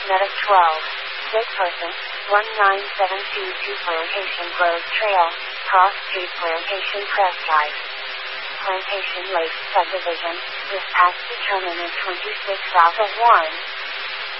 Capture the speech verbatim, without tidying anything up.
Medic twelve. Sick person, one nine seven two two Plantation Grove Trail, Cross Street Plantation Prescott. Plantation Lake Subdivision, dispatch determinant twenty-six Alpha one.